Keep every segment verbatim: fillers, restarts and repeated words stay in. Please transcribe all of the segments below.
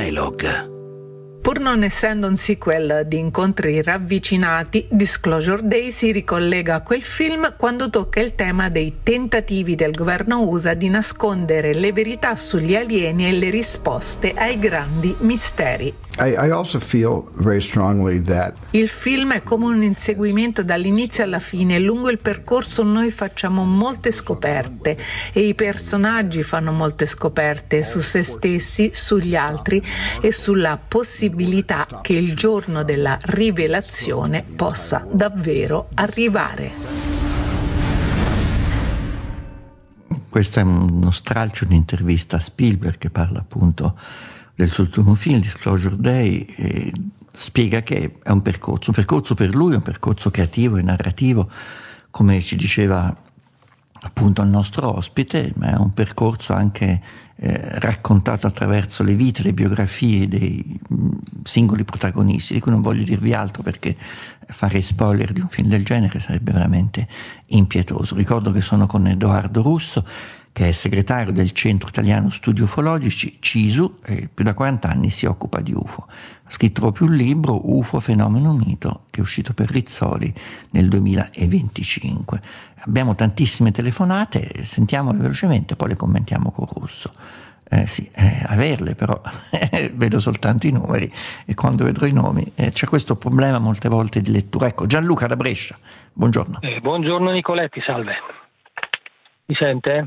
Dialogue. Pur non essendo un sequel di Incontri ravvicinati, Disclosure Day si ricollega a quel film quando tocca il tema dei tentativi del governo U S A di nascondere le verità sugli alieni e le risposte ai grandi misteri. I, I also feel very strongly that Il film è come un inseguimento dall'inizio alla fine e lungo il percorso noi facciamo molte scoperte e i personaggi fanno molte scoperte su se stessi, sugli altri e sulla possibilità che il giorno della rivelazione possa davvero arrivare. Questo è uno stralcio di un'intervista a Spielberg che parla appunto del suo ultimo film, Disclosure Day, e spiega che è un percorso, un percorso per lui, un percorso creativo e narrativo, come ci diceva appunto il nostro ospite, ma è un percorso anche eh, raccontato attraverso le vite, le biografie dei mh, singoli protagonisti, di cui non voglio dirvi altro perché fare spoiler di un film del genere sarebbe veramente impietoso. Ricordo che sono con Edoardo Russo, che è segretario del Centro Italiano Studi Ufologici, CISU, e più da quaranta anni si occupa di U F O. Ha scritto proprio un libro, U F O Fenomeno Mito, che è uscito per Rizzoli nel duemilaventicinque. Abbiamo tantissime telefonate, sentiamole velocemente, poi le commentiamo con Russo. Eh sì, eh, averle però vedo soltanto i numeri e quando vedrò i nomi eh, c'è questo problema molte volte di lettura. Ecco, Gianluca da Brescia, buongiorno. Eh, buongiorno Nicoletti, salve. Mi sente?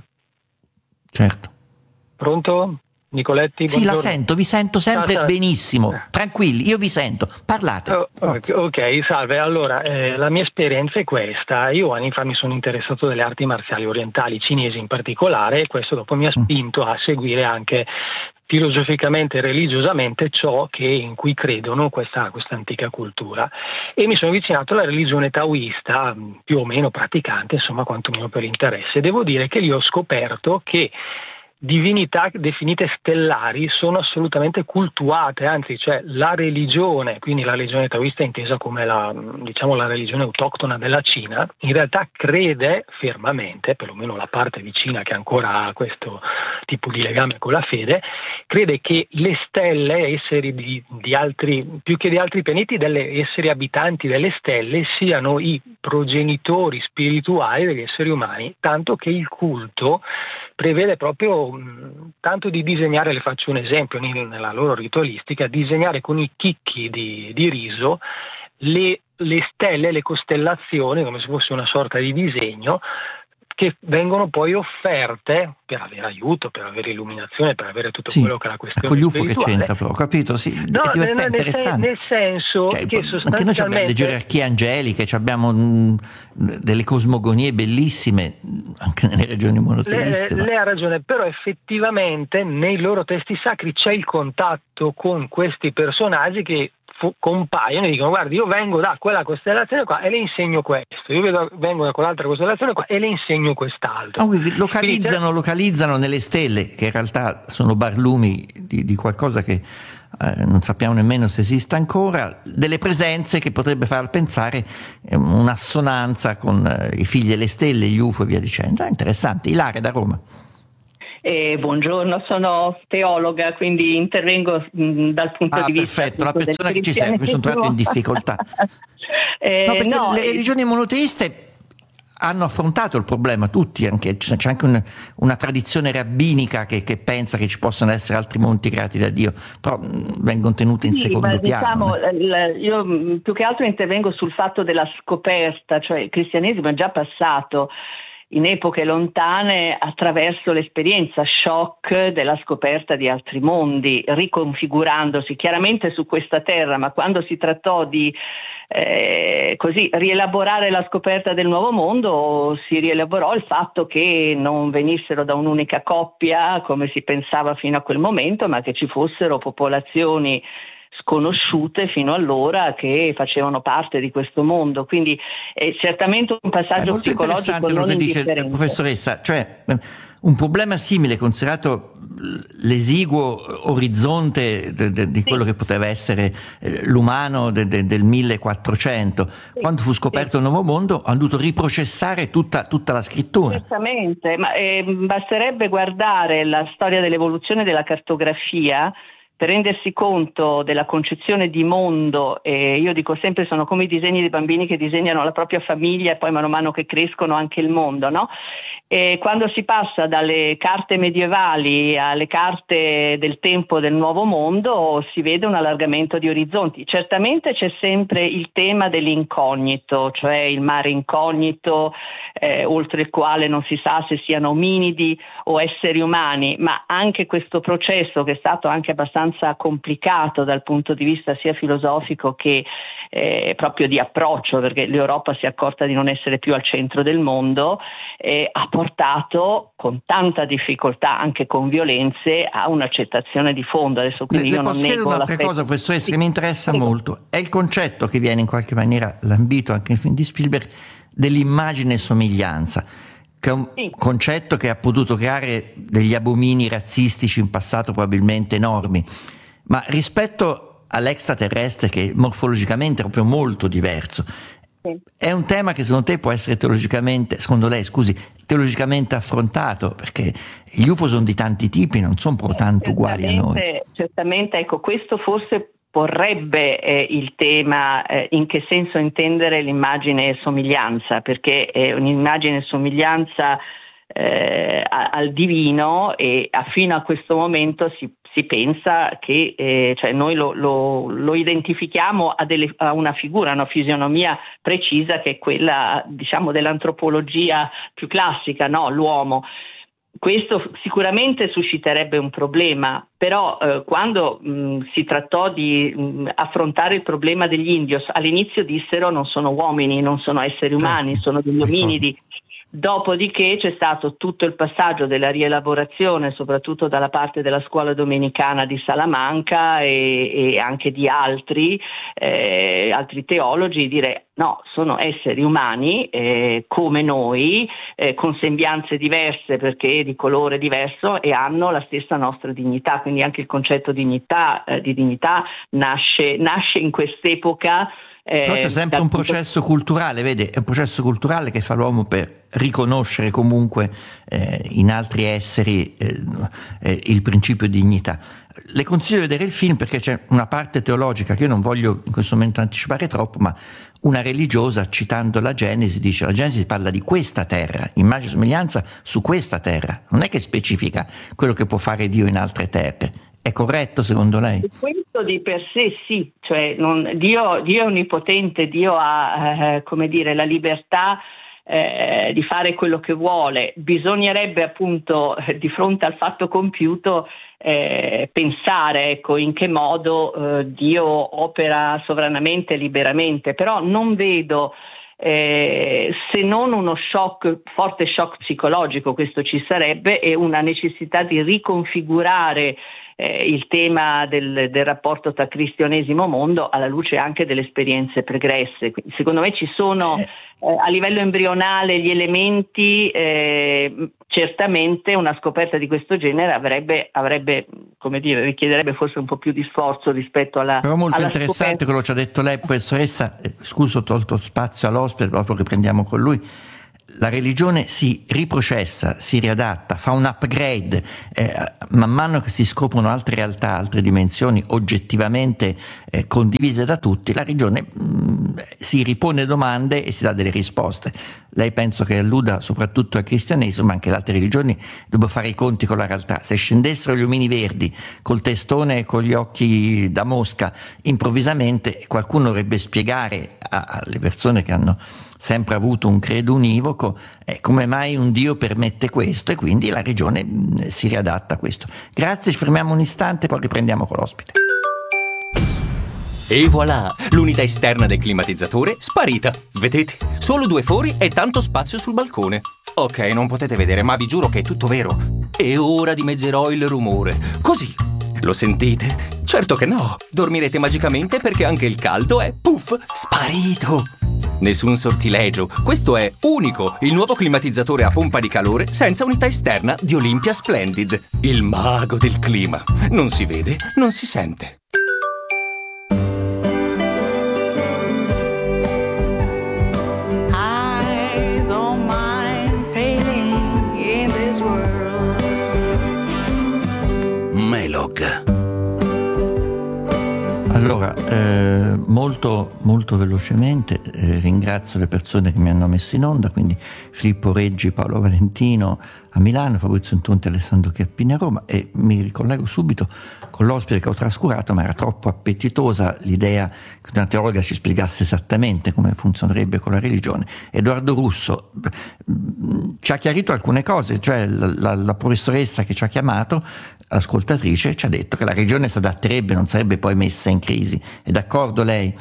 Certo. Pronto? Nicoletti? Sì, buongiorno. la sento, vi sento sempre Ah, benissimo, tranquilli, io vi sento, parlate. Oh, ok, salve. Allora, eh, la mia esperienza è questa. Io anni fa mi sono interessato delle arti marziali orientali, cinesi in particolare, e questo dopo mi ha spinto a seguire anche filosoficamente e religiosamente ciò che in cui credono questa, questa antica cultura, e mi sono avvicinato alla religione taoista, più o meno praticante, insomma quantomeno per interesse. Devo dire che lì ho scoperto che divinità definite stellari sono assolutamente cultuate, anzi, cioè la religione, quindi la religione taoista intesa come la, diciamo, la religione autoctona della Cina, in realtà crede fermamente, perlomeno la parte di Cina che ancora ha questo tipo di legame con la fede, crede che le stelle, esseri di, di altri, più che di altri pianeti, delle esseri abitanti delle stelle, siano i progenitori spirituali degli esseri umani, tanto che il culto prevede proprio mh, tanto di disegnare, le faccio un esempio, nella loro ritualistica, disegnare con i chicchi di, di riso le, le stelle, le costellazioni, come se fosse una sorta di disegno, che vengono poi offerte per avere aiuto, per avere illuminazione, per avere tutto sì, quello che è la questione con gli U F O che spirituale. c'entra però, ho capito, sì, No, è divertente, nel, interessante. nel senso cioè, che anche sostanzialmente noi abbiamo le gerarchie angeliche, abbiamo mh, delle cosmogonie bellissime anche nelle regioni monoteiste. Lei, ma... lei ha ragione, però effettivamente nei loro testi sacri c'è il contatto con questi personaggi che fu- compaiono e dicono: guardi, io vengo da quella costellazione qua e le insegno questo, io vedo, vengo da quell'altra costellazione qua e le insegno quest'altro. Ah, quindi localizzano, Quindi, localizzano nelle stelle, che in realtà sono barlumi di, di qualcosa che eh, non sappiamo nemmeno se esista ancora, delle presenze che potrebbe far pensare eh, un'assonanza con eh, i figli delle stelle, gli U F O e via dicendo. È interessante. Ilaria da Roma. Eh, buongiorno, sono teologa, quindi intervengo mh, dal punto ah, di vista perfetto, la persona che ci serve, mi sono trovato in difficoltà. eh, no, perché no, le religioni monoteiste hanno affrontato il problema, tutti, anche, c'è anche un, una tradizione rabbinica che, che pensa che ci possano essere altri monti creati da Dio, però mh, vengono tenute in sì, secondo ma piano. Diciamo, l- io mh, più che altro intervengo sul fatto della scoperta, cioè il cristianesimo è già passato in epoche lontane attraverso l'esperienza shock della scoperta di altri mondi, riconfigurandosi chiaramente su questa terra, ma quando si trattò di eh, così rielaborare la scoperta del nuovo mondo, si rielaborò il fatto che non venissero da un'unica coppia come si pensava fino a quel momento, ma che ci fossero popolazioni sconosciute fino allora che facevano parte di questo mondo, quindi è certamente un passaggio è molto psicologico interessante quello non che dice indifferente. Professoressa, cioè un problema simile considerato l'esiguo orizzonte de, de, di sì. quello che poteva essere eh, l'umano de, de, del millequattrocento, sì. quando fu scoperto sì. il nuovo mondo hanno dovuto riprocessare tutta, tutta la scrittura. Certamente, ma eh, basterebbe guardare la storia dell'evoluzione della cartografia per rendersi conto della concezione di mondo, e io dico sempre sono come i disegni dei bambini che disegnano la propria famiglia e poi mano a mano che crescono anche il mondo, no? E quando si passa dalle carte medievali alle carte del tempo del nuovo mondo si vede un allargamento di orizzonti. Certamente c'è sempre il tema dell'incognito, cioè il mare incognito, eh, oltre il quale non si sa se siano ominidi o esseri umani, ma anche questo processo che è stato anche abbastanza complicato dal punto di vista sia filosofico che eh, proprio di approccio, perché l'Europa si è accorta di non essere più al centro del mondo, eh, ha portato con tanta difficoltà, anche con violenze, a un'accettazione di fondo. Adesso quindi le, io le non posso chiedere nego un'altra l'aspetto... cosa, professoressa, sì. che mi interessa Prego. molto. È il concetto che viene in qualche maniera lambito anche nel film di Spielberg dell'immagine e somiglianza, che è un Sì. concetto che ha potuto creare degli abomini razzistici in passato probabilmente enormi, ma rispetto all'extraterrestre, che morfologicamente è proprio molto diverso, Sì. è un tema che secondo te può essere teologicamente, secondo lei scusi, teologicamente affrontato, perché gli U F O sono di tanti tipi, non sono proprio tanto uguali a noi. Certamente, certamente, ecco, questo forse porrebbe eh, il tema eh, in che senso intendere l'immagine e somiglianza, perché è un'immagine e somiglianza eh, al divino, e a, fino a questo momento si, si pensa che eh, cioè noi lo, lo, lo identifichiamo a, delle, a una figura, una fisionomia precisa, che è quella, diciamo, dell'antropologia più classica, no? L'uomo. Questo sicuramente susciterebbe un problema, però eh, quando mh, si trattò di mh, affrontare il problema degli indios, all'inizio dissero non sono uomini, non sono esseri umani, sono degli ominidi. Dopodiché c'è stato tutto il passaggio della rielaborazione, soprattutto dalla parte della scuola domenicana di Salamanca e, e anche di altri, eh, altri teologi, dire no, sono esseri umani eh, come noi, eh, con sembianze diverse perché di colore diverso, e hanno la stessa nostra dignità. Quindi anche il concetto dignità, eh, di dignità nasce, nasce in quest'epoca. Eh, Però c'è sempre un processo culturale, vede, è un processo culturale che fa l'uomo per riconoscere comunque eh, in altri esseri eh, eh, il principio di dignità. Le consiglio di vedere il film perché c'è una parte teologica che io non voglio in questo momento anticipare troppo, ma una religiosa, citando la Genesi, dice: la Genesi parla di questa terra, immagine e somiglianza su questa terra, non è che specifica quello che può fare Dio in altre terre. È corretto secondo lei? Questo di per sé sì, cioè non, Dio, Dio è onnipotente, Dio ha eh, come dire, la libertà eh, di fare quello che vuole. Bisognerebbe appunto eh, di fronte al fatto compiuto eh, pensare, ecco, in che modo eh, Dio opera sovranamente e liberamente, però non vedo Eh, se non uno shock, forte shock psicologico, questo ci sarebbe, e una necessità di riconfigurare eh, il tema del, del rapporto tra cristianesimo e mondo alla luce anche delle esperienze pregresse. Quindi, secondo me ci sono eh, a livello embrionale gli elementi, eh, certamente una scoperta di questo genere avrebbe, avrebbe, come dire, richiederebbe forse un po' più di sforzo rispetto alla Però molto alla interessante scoperta. quello che ci ha detto lei, professoressa. eh, scuso, ho tolto spazio all'ospite, proprio riprendiamo con lui. La religione si riprocessa, si riadatta, fa un upgrade, eh, man mano che si scoprono altre realtà, altre dimensioni oggettivamente eh, condivise da tutti, la religione mh, si ripone domande e si dà delle risposte. Lei penso che alluda soprattutto al cristianesimo, ma anche le altre religioni devono fare i conti con la realtà. Se scendessero gli omini verdi col testone e con gli occhi da mosca improvvisamente, qualcuno dovrebbe spiegare a, alle persone che hanno sempre avuto un credo univoco eh, come mai un Dio permette questo, e quindi la religione mh, si riadatta a questo. Grazie, ci fermiamo un istante, poi riprendiamo con l'ospite. E voilà, l'unità esterna del climatizzatore sparita. Vedete? Solo due fori e tanto spazio sul balcone. Ok, non potete vedere, ma vi giuro che è tutto vero. E ora dimezzerò il rumore. Così. Lo sentite? Certo che no. Dormirete magicamente perché anche il caldo è, puff, sparito. Nessun sortilegio. Questo è unico, il nuovo climatizzatore a pompa di calore senza unità esterna di Olympia Splendid. Il mago del clima. Non si vede, non si sente. I don't mind failing in this world. Melog. Allora, eh, molto, molto velocemente eh, ringrazio le persone che mi hanno messo in onda, quindi Filippo Reggi, Paolo Valentino a Milano, Fabrizio Intonti e Alessandro Chiappini a Roma, e mi ricollego subito con l'ospite che ho trascurato, ma era troppo appetitosa l'idea che una teologa ci spiegasse esattamente come funzionerebbe con la religione. Edoardo Russo ci ha chiarito alcune cose, cioè la, la, la professoressa che ci ha chiamato, ascoltatrice, ci ha detto che la religione si adatterebbe, non sarebbe poi messa in crisi. È d'accordo lei?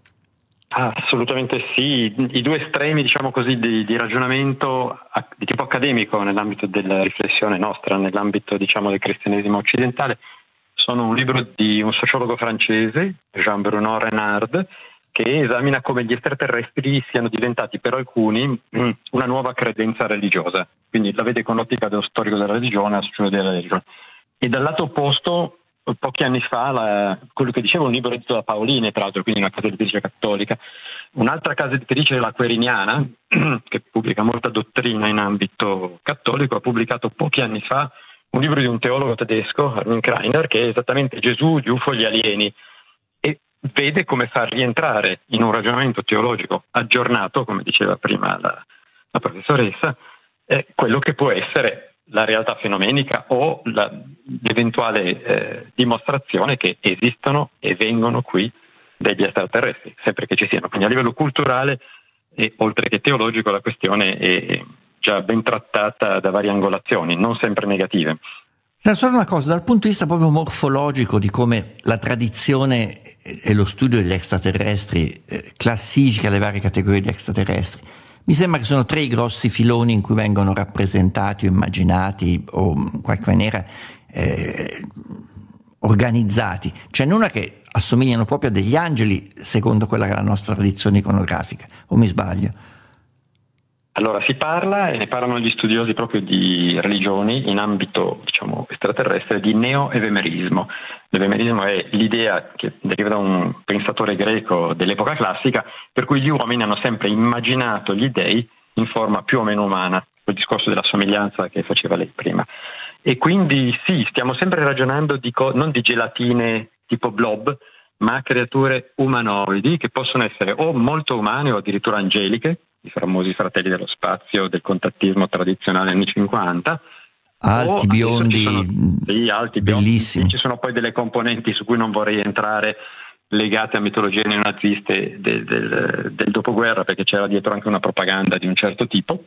Assolutamente sì, i due estremi, diciamo così, di, di ragionamento di tipo accademico nell'ambito della riflessione nostra, nell'ambito, diciamo, del cristianesimo occidentale, sono un libro di un sociologo francese, Jean-Bruno Renard, che esamina come gli extraterrestri siano diventati per alcuni una nuova credenza religiosa, quindi la vede con l'ottica dello storico della religione, lo studio della religione. E dal lato opposto, pochi anni fa, la, quello che dicevo, un libro edito da Paoline, tra l'altro, quindi una casa editrice cattolica, un'altra casa editrice, la Queriniana, che pubblica molta dottrina in ambito cattolico, ha pubblicato pochi anni fa un libro di un teologo tedesco, Armin Kreiner, che è esattamente Gesù, gli U F O, gli alieni, e vede come far rientrare in un ragionamento teologico aggiornato, come diceva prima la, la professoressa, eh, quello che può essere la realtà fenomenica o la, l'eventuale eh, dimostrazione che esistono e vengono qui degli extraterrestri, sempre che ci siano. Quindi a livello culturale e oltre che teologico la questione è già ben trattata da varie angolazioni, non sempre negative. Solo una cosa, dal punto di vista proprio morfologico di come la tradizione e lo studio degli extraterrestri eh, classifica le varie categorie di extraterrestri, mi sembra che sono tre i grossi filoni in cui vengono rappresentati o immaginati o in qualche maniera eh, organizzati. C'è una che assomigliano proprio a degli angeli, secondo quella che è la nostra tradizione iconografica, o mi sbaglio? Allora, si parla, e ne parlano gli studiosi proprio di religioni in ambito, diciamo, extraterrestre, di neo-evemerismo. L'evemerismo è l'idea che deriva da un pensatore greco dell'epoca classica, per cui gli uomini hanno sempre immaginato gli dei in forma più o meno umana, quel discorso della somiglianza che faceva lei prima. E quindi sì, stiamo sempre ragionando di co- non di gelatine tipo blob, ma creature umanoidi che possono essere o molto umane o addirittura angeliche, i famosi fratelli dello spazio del contattismo tradizionale anni cinquanta, alti, biondi, sono, sì, alti, bellissimi. Biondi. Ci sono poi delle componenti su cui non vorrei entrare, legate a mitologie neonaziste del, del, del dopoguerra, perché c'era dietro anche una propaganda di un certo tipo.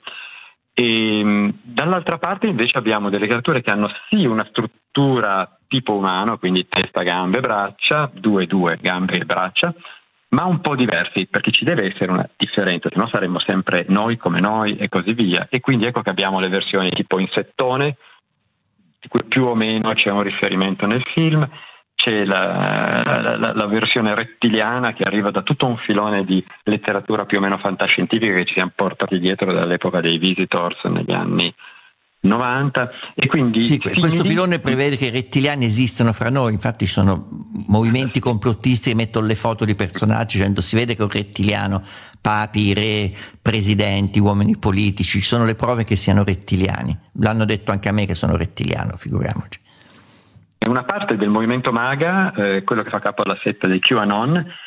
E dall'altra parte invece abbiamo delle creature che hanno sì una struttura tipo umano, quindi testa, gambe, braccia, due, due gambe e braccia, ma un po' diversi, perché ci deve essere una differenza, se no saremmo sempre noi come noi e così via. E quindi ecco che abbiamo le versioni tipo insettone, di cui più o meno c'è un riferimento nel film, c'è la, la, la versione rettiliana che arriva da tutto un filone di letteratura più o meno fantascientifica che ci siamo portati dietro dall'epoca dei Visitors negli anni novanta, e quindi sì, simili... questo filone prevede che i rettiliani esistano fra noi, infatti ci sono movimenti complottisti che mettono le foto di personaggi dicendo si vede che è un rettiliano, papi, re, presidenti, uomini politici, ci sono le prove che siano rettiliani, l'hanno detto anche a me che sono rettiliano, figuriamoci. È una parte del movimento MAGA, eh, quello che fa capo alla setta dei QAnon,